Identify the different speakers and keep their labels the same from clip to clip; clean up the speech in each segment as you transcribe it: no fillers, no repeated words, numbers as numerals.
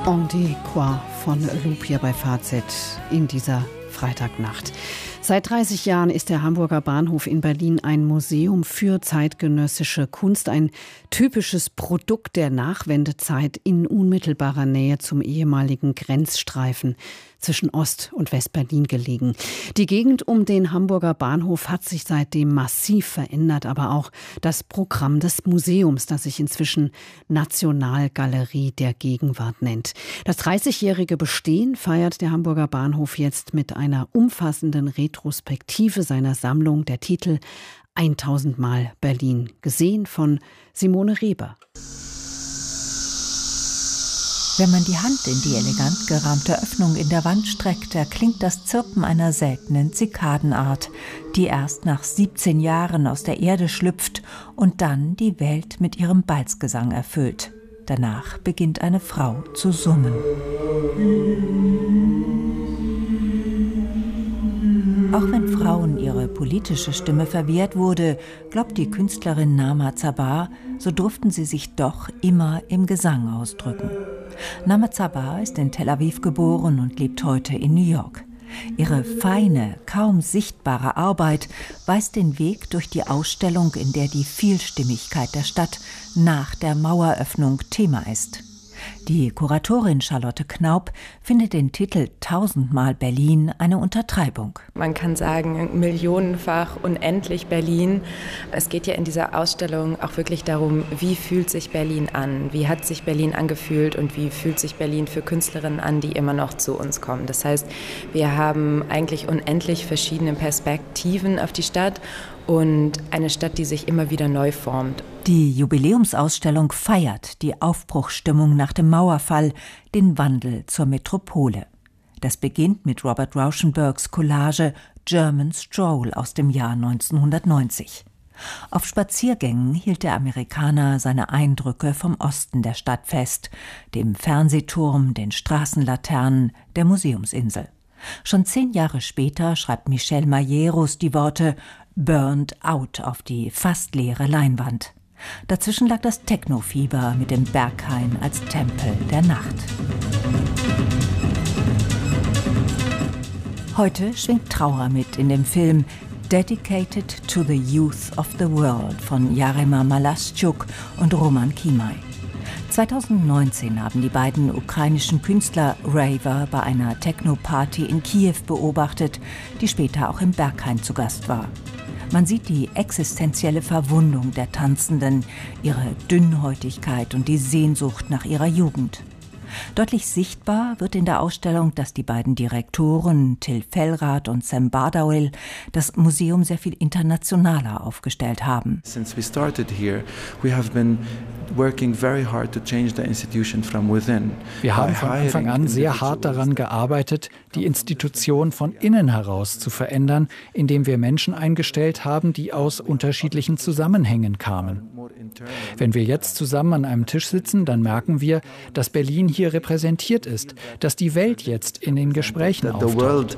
Speaker 1: On dit quoi von Loop hier bei Fazit in dieser Freitagnacht. Seit 30 Jahren ist der Hamburger Bahnhof in Berlin ein Museum für zeitgenössische Kunst, ein typisches Produkt der Nachwendezeit in unmittelbarer Nähe zum ehemaligen Grenzstreifen zwischen Ost- und West-Berlin gelegen. Die Gegend um den Hamburger Bahnhof hat sich seitdem massiv verändert, aber auch das Programm des Museums, das sich inzwischen Nationalgalerie der Gegenwart nennt. Das 30-jährige Bestehen feiert der Hamburger Bahnhof jetzt mit einer umfassenden Retrospektive seiner Sammlung. Der Titel 1000 Mal Berlin, gesehen von Simone Reber.
Speaker 2: Wenn man die Hand in die elegant gerahmte Öffnung in der Wand streckt, erklingt das Zirpen einer seltenen Zikadenart, die erst nach 17 Jahren aus der Erde schlüpft und dann die Welt mit ihrem Balzgesang erfüllt. Danach beginnt eine Frau zu summen. Auch wenn Frauen ihre politische Stimme verwehrt wurde, glaubt die Künstlerin Nama Zabar, so durften sie sich doch immer im Gesang ausdrücken. Nama Zabar ist in Tel Aviv geboren und lebt heute in New York. Ihre feine, kaum sichtbare Arbeit weist den Weg durch die Ausstellung, in der die Vielstimmigkeit der Stadt nach der Maueröffnung Thema ist. Die Kuratorin Charlotte Knaub findet den Titel 1000 Mal Berlin eine Untertreibung.
Speaker 3: Man kann sagen, millionenfach, unendlich Berlin. Es geht ja in dieser Ausstellung auch wirklich darum, wie fühlt sich Berlin an? Wie hat sich Berlin angefühlt und wie fühlt sich Berlin für Künstlerinnen an, die immer noch zu uns kommen? Das heißt, wir haben eigentlich unendlich verschiedene Perspektiven auf die Stadt und eine Stadt, die sich immer wieder neu formt.
Speaker 2: Die Jubiläumsausstellung feiert die Aufbruchsstimmung nach dem Mauerfall, den Wandel zur Metropole. Das beginnt mit Robert Rauschenbergs Collage German Stroll aus dem Jahr 1990. Auf Spaziergängen hielt der Amerikaner seine Eindrücke vom Osten der Stadt fest, dem Fernsehturm, den Straßenlaternen, der Museumsinsel. Schon 10 Jahre später schreibt Michel Majerus die Worte Burned Out auf die fast leere Leinwand. Dazwischen lag das Technofieber mit dem Berghain als Tempel der Nacht. Heute schwingt Trauer mit in dem Film Dedicated to the Youth of the World von Jarema Malaschuk und Roman Kimaj. 2019 haben die beiden ukrainischen Künstler Raver bei einer Techno-Party in Kiew beobachtet, die später auch im Berghain zu Gast war. Man sieht die existenzielle Verwundung der Tanzenden, ihre Dünnhäutigkeit und die Sehnsucht nach ihrer Jugend. Deutlich sichtbar wird in der Ausstellung, dass die beiden Direktoren Till Fellrath und Sam Bardawil das Museum sehr viel internationaler aufgestellt haben.
Speaker 4: Since we started here, we have been working very hard to change the institution from within.
Speaker 5: Wir haben von Anfang an sehr hart daran gearbeitet, die Institution von innen heraus zu verändern, indem wir Menschen eingestellt haben, die aus unterschiedlichen Zusammenhängen kamen. Wenn wir jetzt zusammen an einem Tisch sitzen, dann merken wir, dass Berlin hier repräsentiert ist, dass die Welt jetzt in den Gesprächen auftaucht.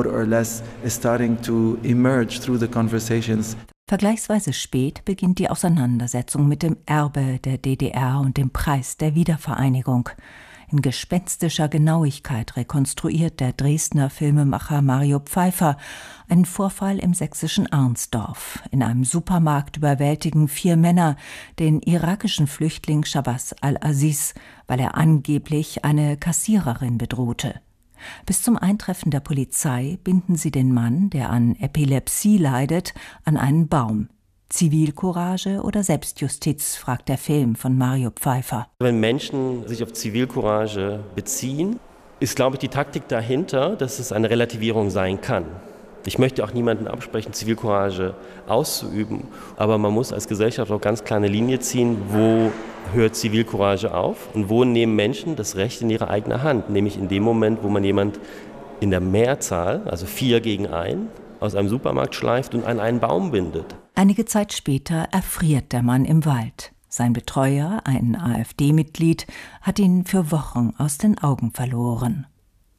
Speaker 2: Vergleichsweise spät beginnt die Auseinandersetzung mit dem Erbe der DDR und dem Preis der Wiedervereinigung. In gespenstischer Genauigkeit rekonstruiert der Dresdner Filmemacher Mario Pfeiffer einen Vorfall im sächsischen Arnsdorf. In einem Supermarkt überwältigen 4 Männer den irakischen Flüchtling Shabazz al-Aziz, weil er angeblich eine Kassiererin bedrohte. Bis zum Eintreffen der Polizei binden sie den Mann, der an Epilepsie leidet, an einen Baum. Zivilcourage oder Selbstjustiz, fragt der Film von Mario Pfeiffer.
Speaker 6: Wenn Menschen sich auf Zivilcourage beziehen, ist, glaube ich, die Taktik dahinter, dass es eine Relativierung sein kann. Ich möchte auch niemandem absprechen, Zivilcourage auszuüben, aber man muss als Gesellschaft auch ganz klar eine Linie ziehen, wo hört Zivilcourage auf und wo nehmen Menschen das Recht in ihre eigene Hand, nämlich in dem Moment, wo man jemand in der Mehrzahl, also 4 gegen 1, aus einem Supermarkt schleift und an einen Baum bindet.
Speaker 2: Einige Zeit später erfriert der Mann im Wald. Sein Betreuer, ein AfD-Mitglied, hat ihn für Wochen aus den Augen verloren.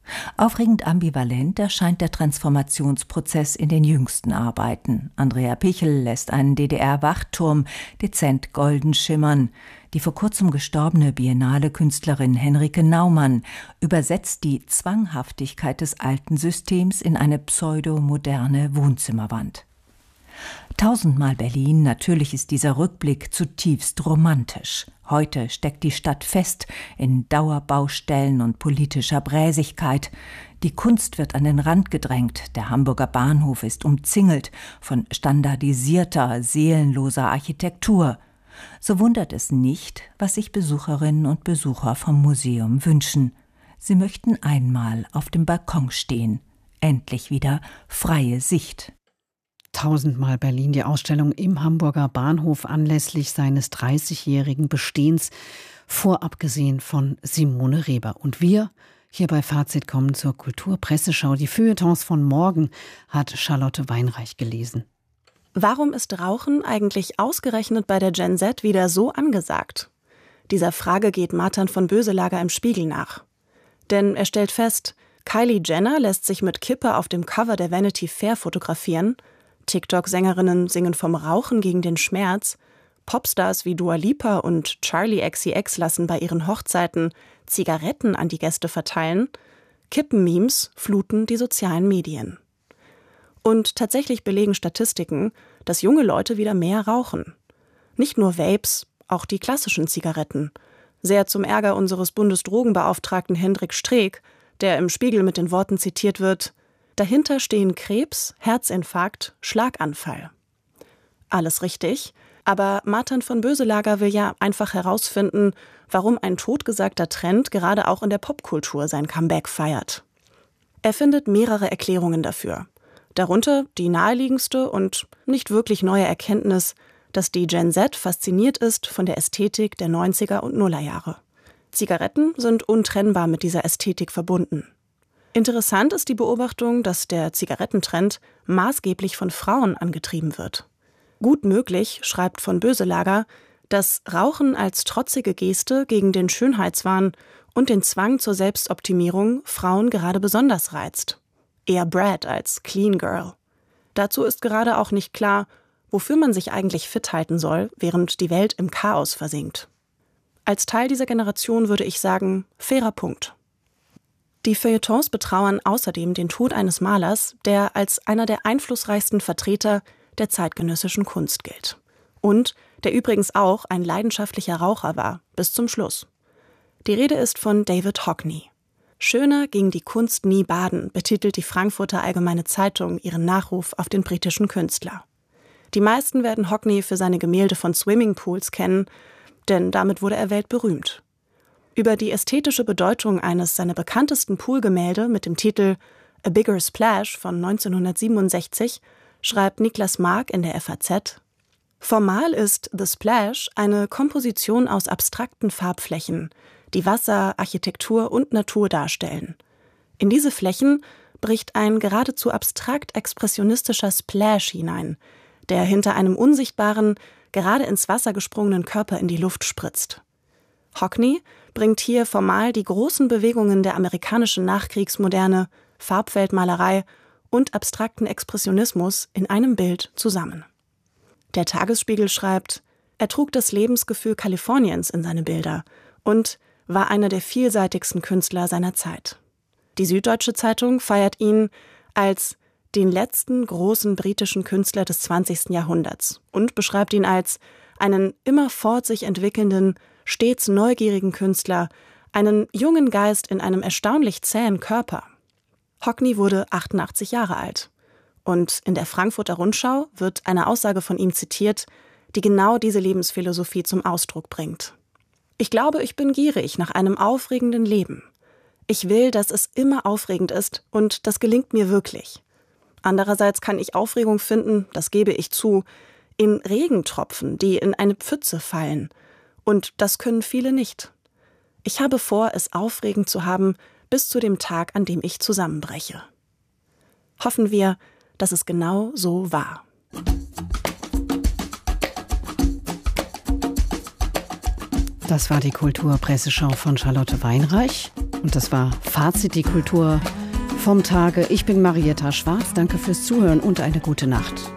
Speaker 2: Aufregend ambivalent erscheint der Transformationsprozess in den jüngsten Arbeiten. Andrea Pichel lässt einen DDR-Wachturm dezent golden schimmern. Die vor kurzem gestorbene Biennale-Künstlerin Henrike Naumann übersetzt die Zwanghaftigkeit des alten Systems in eine pseudomoderne Wohnzimmerwand. Tausendmal Berlin, natürlich ist dieser Rückblick zutiefst romantisch. Heute steckt die Stadt fest in Dauerbaustellen und politischer Bräsigkeit. Die Kunst wird an den Rand gedrängt. Der Hamburger Bahnhof ist umzingelt von standardisierter, seelenloser Architektur. So wundert es nicht, was sich Besucherinnen und Besucher vom Museum wünschen. Sie möchten einmal auf dem Balkon stehen. Endlich wieder freie Sicht.
Speaker 1: Tausendmal Berlin, die Ausstellung im Hamburger Bahnhof anlässlich seines 30-jährigen Bestehens, vorab gesehen von Simone Reber. Und wir hier bei Fazit kommen zur Kulturpresseschau. Die Feuilletons von morgen hat Charlotte Weinreich gelesen.
Speaker 7: Warum ist Rauchen eigentlich ausgerechnet bei der Gen Z wieder so angesagt? Dieser Frage geht Martin von Boeselager im Spiegel nach. Denn er stellt fest, Kylie Jenner lässt sich mit Kippe auf dem Cover der Vanity Fair fotografieren, TikTok-Sängerinnen singen vom Rauchen gegen den Schmerz, Popstars wie Dua Lipa und Charli XCX lassen bei ihren Hochzeiten Zigaretten an die Gäste verteilen, Kippen-Memes fluten die sozialen Medien. Und tatsächlich belegen Statistiken, dass junge Leute wieder mehr rauchen. Nicht nur Vapes, auch die klassischen Zigaretten. Sehr zum Ärger unseres Bundesdrogenbeauftragten Hendrik Streeck, der im Spiegel mit den Worten zitiert wird: Dahinter stehen Krebs, Herzinfarkt, Schlaganfall. Alles richtig, aber Martin von Boeselager will ja einfach herausfinden, warum ein totgesagter Trend gerade auch in der Popkultur sein Comeback feiert. Er findet mehrere Erklärungen dafür. Darunter die naheliegendste und nicht wirklich neue Erkenntnis, dass die Gen Z fasziniert ist von der Ästhetik der 90er und Nullerjahre. Zigaretten sind untrennbar mit dieser Ästhetik verbunden. Interessant ist die Beobachtung, dass der Zigarettentrend maßgeblich von Frauen angetrieben wird. Gut möglich, schreibt von Boeselager, dass Rauchen als trotzige Geste gegen den Schönheitswahn und den Zwang zur Selbstoptimierung Frauen gerade besonders reizt. Eher Brad als Clean Girl. Dazu ist gerade auch nicht klar, wofür man sich eigentlich fit halten soll, während die Welt im Chaos versinkt. Als Teil dieser Generation würde ich sagen, fairer Punkt. Die Feuilletons betrauern außerdem den Tod eines Malers, der als einer der einflussreichsten Vertreter der zeitgenössischen Kunst gilt. Und der übrigens auch ein leidenschaftlicher Raucher war, bis zum Schluss. Die Rede ist von David Hockney. Schöner ging die Kunst nie baden, betitelt die Frankfurter Allgemeine Zeitung ihren Nachruf auf den britischen Künstler. Die meisten werden Hockney für seine Gemälde von Swimmingpools kennen, denn damit wurde er weltberühmt. Über die ästhetische Bedeutung eines seiner bekanntesten Poolgemälde mit dem Titel A Bigger Splash von 1967 schreibt Niklas Mark in der FAZ: Formal ist The Splash eine Komposition aus abstrakten Farbflächen, die Wasser, Architektur und Natur darstellen. In diese Flächen bricht ein geradezu abstrakt expressionistischer Splash hinein, der hinter einem unsichtbaren, gerade ins Wasser gesprungenen Körper in die Luft spritzt. Hockney bringt hier formal die großen Bewegungen der amerikanischen Nachkriegsmoderne, Farbfeldmalerei und abstrakten Expressionismus in einem Bild zusammen. Der Tagesspiegel schreibt, er trug das Lebensgefühl Kaliforniens in seine Bilder und war einer der vielseitigsten Künstler seiner Zeit. Die Süddeutsche Zeitung feiert ihn als den letzten großen britischen Künstler des 20. Jahrhunderts und beschreibt ihn als einen immerfort sich entwickelnden, stets neugierigen Künstler, einen jungen Geist in einem erstaunlich zähen Körper. Hockney wurde 88 Jahre alt. Und in der Frankfurter Rundschau wird eine Aussage von ihm zitiert, die genau diese Lebensphilosophie zum Ausdruck bringt. Ich glaube, ich bin gierig nach einem aufregenden Leben. Ich will, dass es immer aufregend ist und das gelingt mir wirklich. Andererseits kann ich Aufregung finden, das gebe ich zu, in Regentropfen, die in eine Pfütze fallen. Und das können viele nicht. Ich habe vor, es aufregend zu haben, bis zu dem Tag, an dem ich zusammenbreche. Hoffen wir, dass es genau so war.
Speaker 1: Das war die Kulturpresseschau von Charlotte Weinreich. Und das war Fazit, die Kultur vom Tage. Ich bin Marietta Schwarz. Danke fürs Zuhören und eine gute Nacht.